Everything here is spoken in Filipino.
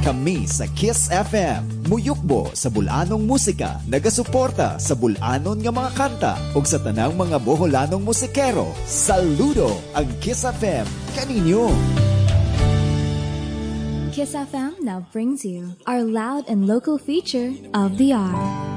Kami sa Kiss FM, muyukbo sa bulanong musika, nagasuporta sa bulanon nga mga kanta ug sa tanang mga Boholanong musikero. Saludo ang Kiss FM kaninyo. Kiss FM now brings you our loud and local feature of the hour.